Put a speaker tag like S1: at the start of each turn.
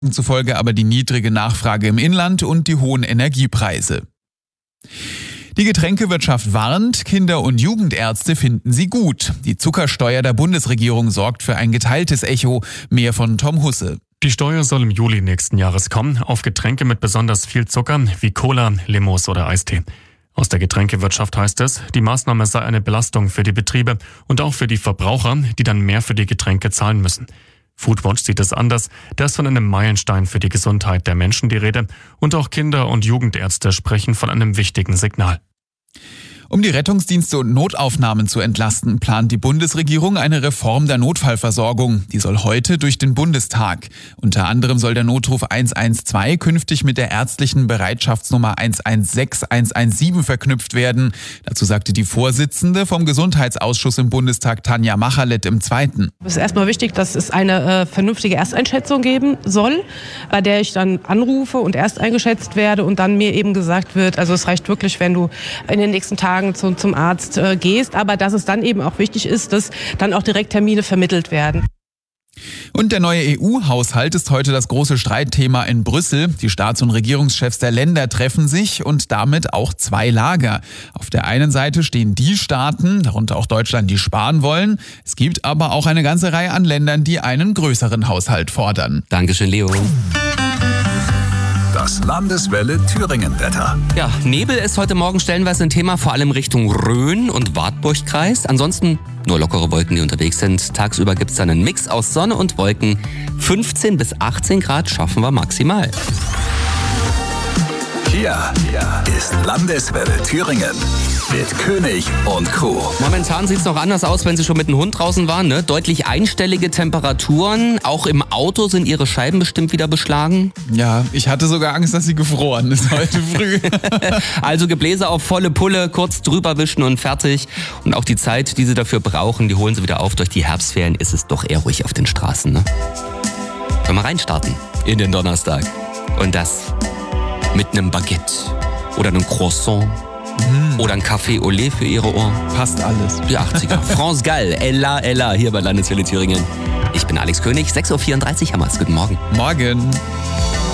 S1: zufolge aber die niedrige Nachfrage im Inland und die hohen Energiepreise. Die Getränkewirtschaft warnt, Kinder- und Jugendärzte finden sie gut. Die Zuckersteuer der Bundesregierung sorgt für ein geteiltes Echo. Mehr von Tom Husse.
S2: Die Steuer soll im Juli nächsten Jahres kommen, auf Getränke mit besonders viel Zucker wie Cola, Limos oder Eistee. Aus der Getränkewirtschaft heißt es, die Maßnahme sei eine Belastung für die Betriebe und auch für die Verbraucher, die dann mehr für die Getränke zahlen müssen. Foodwatch sieht es anders, da ist von einem Meilenstein für die Gesundheit der Menschen die Rede und auch Kinder- und Jugendärzte sprechen von einem wichtigen Signal.
S1: Um die Rettungsdienste und Notaufnahmen zu entlasten, plant die Bundesregierung eine Reform der Notfallversorgung. Die soll heute durch den Bundestag. Unter anderem soll der Notruf 112 künftig mit der ärztlichen Bereitschaftsnummer 116 117 verknüpft werden. Dazu sagte die Vorsitzende vom Gesundheitsausschuss im Bundestag, Tanja Machalet, im Zweiten.
S3: Es ist erstmal wichtig, dass es eine vernünftige Ersteinschätzung geben soll, bei der ich dann anrufe und erst eingeschätzt werde und dann mir eben gesagt wird, also es reicht wirklich, wenn du in den nächsten Tagen zum Arzt gehst, aber dass es dann eben auch wichtig ist, dass dann auch direkt Termine vermittelt werden.
S1: Und der neue EU-Haushalt ist heute das große Streitthema in Brüssel. Die Staats- und Regierungschefs der Länder treffen sich und damit auch zwei Lager. Auf der einen Seite stehen die Staaten, darunter auch Deutschland, die sparen wollen. Es gibt aber auch eine ganze Reihe an Ländern, die einen größeren Haushalt fordern.
S4: Dankeschön, Leo.
S5: Das Landeswelle Thüringen-Wetter.
S4: Ja, Nebel ist heute Morgen stellenweise ein Thema, vor allem Richtung Rhön und Wartburgkreis. Ansonsten nur lockere Wolken, die unterwegs sind. Tagsüber gibt es dann einen Mix aus Sonne und Wolken. 15 bis 18 Grad schaffen wir maximal.
S5: Hier ist Landeswelle Thüringen mit König und Kuh.
S4: Momentan sieht es noch anders aus, wenn Sie schon mit dem Hund draußen waren. Ne? Deutlich einstellige Temperaturen. Auch im Auto sind Ihre Scheiben bestimmt wieder beschlagen.
S1: Ja, ich hatte sogar Angst, dass sie gefroren ist heute früh.
S4: Also Gebläse auf volle Pulle, kurz drüber wischen und fertig. Und auch die Zeit, die Sie dafür brauchen, die holen Sie wieder auf. Durch die Herbstferien ist es doch eher ruhig auf den Straßen. Ne? Können wir reinstarten in den Donnerstag. Und das mit einem Baguette oder einem Croissant. Oder ein Café au lait für Ihre Ohren.
S1: Passt alles.
S4: Die 80er. France Gall, Ella, hier bei Landeswelle Thüringen. Ich bin Alex König, 6.34 Uhr haben wir's. Guten Morgen.
S1: Morgen.